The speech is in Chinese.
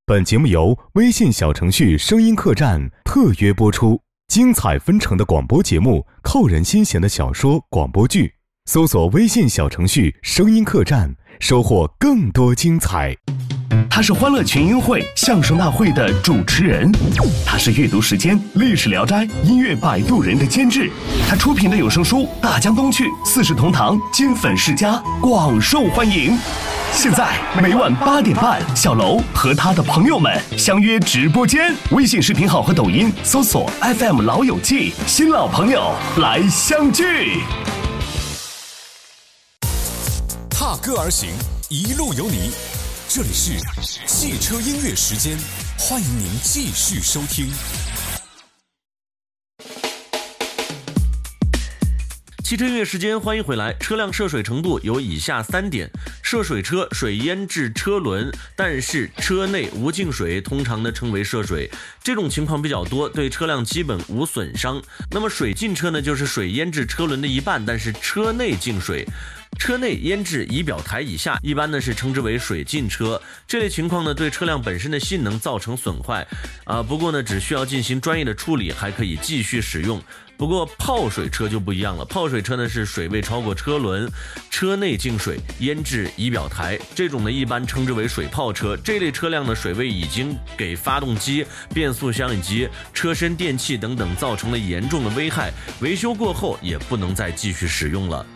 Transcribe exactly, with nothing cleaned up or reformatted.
本节目由微信小程序声音客栈特约播出，精彩纷呈的广播节目，扣人心弦的小说广播剧，搜索微信小程序声音客栈，收获更多精彩。 他是欢乐群英会相声大会的主持人，他是阅读时间历史聊斋音乐摆渡人的监制，他出品的有声书《大江东去》四世同堂金粉世家广受欢迎。现在每晚八点半，小楼和他的朋友们相约直播间，微信视频号和抖音搜索 F M 老友记，新老朋友来相聚。 踏歌而行，一路有你。这里是汽车音乐时间，欢迎您继续收听。 汽车音乐时间，欢迎回来。车辆涉水程度有以下三点：涉水车水淹至车轮，但是车内无进水，通常呢称为涉水，这种情况比较多，对车辆基本无损伤。那么水进车呢，就是水淹至车轮的一半，但是车内进水。车内淹至仪表台以下，一般呢是称之为水进车。这类情况呢对车辆本身的性能造成损坏，啊、呃，不过呢只需要进行专业的处理，还可以继续使用。不过泡水车就不一样了，泡水车呢是水位超过车轮，车内进水淹至仪表台，这种呢一般称之为水泡车。这类车辆呢水位已经给发动机、变速箱以及车身电器等等造成了严重的危害，维修过后也不能再继续使用了。